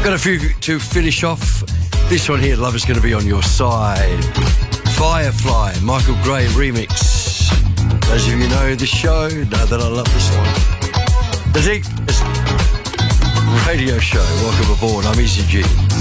Got a few to finish off. This one here, Love Is Gonna Be On Your Side. Firefly, Michael Gray remix. Those of you who know the show know that I love this one. The Deep Radio Show. Welcome aboard. I'm Easy G.